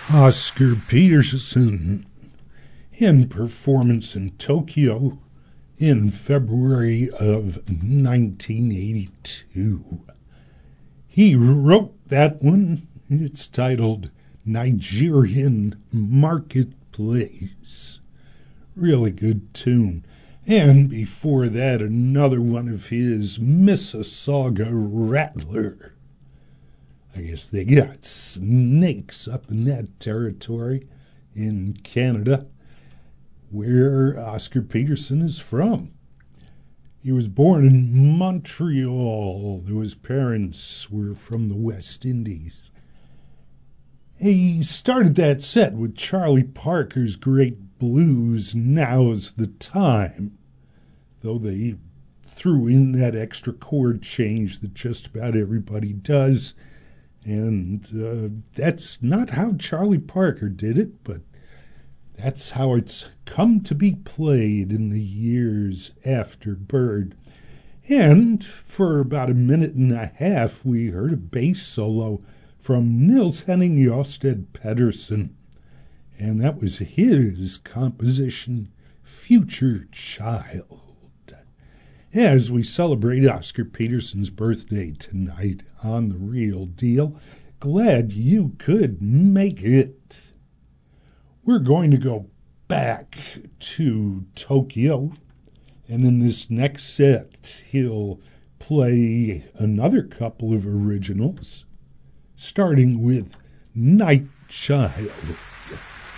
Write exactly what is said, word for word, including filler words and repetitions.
Oscar Peterson in performance in Tokyo in February of nineteen eighty-two. He wrote that one. It's titled Nigerian Marketplace. Really good tune. And before that, another one of his, Mississauga Rattler. I guess they got snakes up in that territory in Canada, where Oscar Peterson is from. He was born in Montreal, though his parents were from the West Indies. He started that set with Charlie Parker's great blues, Now's the Time, though they threw in that extra chord change that just about everybody does. And uh, that's not how Charlie Parker did it, but that's how it's come to be played in the years after Bird. And for about a minute and a half, we heard a bass solo from Niels Henning Josted Pedersen. And that was his composition, Future Child. As we celebrate Oscar Peterson's birthday tonight on The Real Deal, glad you could make it. We're going to go back to Tokyo, and in this next set, he'll play another couple of originals, starting with Night Child.